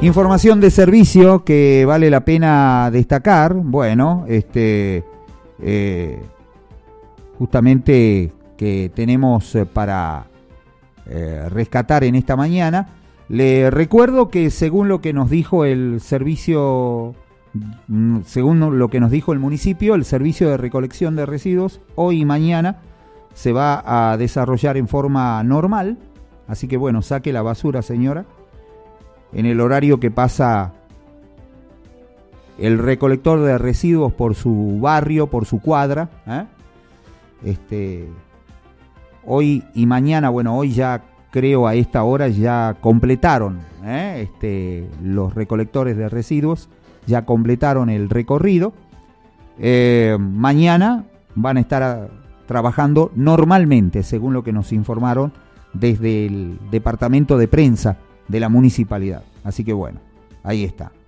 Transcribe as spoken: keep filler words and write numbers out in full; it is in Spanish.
Información de servicio que vale la pena destacar. Bueno, este eh, justamente que tenemos para eh, rescatar en esta mañana. Le recuerdo que según lo que nos dijo el servicio, según lo que nos dijo el municipio, el servicio de recolección de residuos hoy y mañana se va a desarrollar en forma normal. Así que bueno, saque la basura, señora, en el horario que pasa el recolector de residuos por su barrio, por su cuadra. ¿eh? Este, hoy y mañana, bueno, hoy ya creo a esta hora ya completaron ¿eh? este, los recolectores de residuos, ya completaron el recorrido. Eh, mañana van a estar a, trabajando normalmente, según lo que nos informaron desde el departamento de prensa de la municipalidad. Así que bueno, ahí está.